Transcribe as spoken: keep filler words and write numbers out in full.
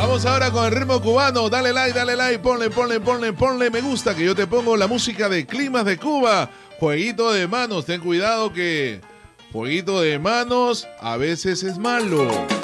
Vamos ahora con el ritmo cubano. Dale like, dale like, ponle, ponle, ponle, ponle me gusta, que yo te pongo la música de Climas de Cuba. Jueguito de manos, ten cuidado que jueguito de manos a veces es malo.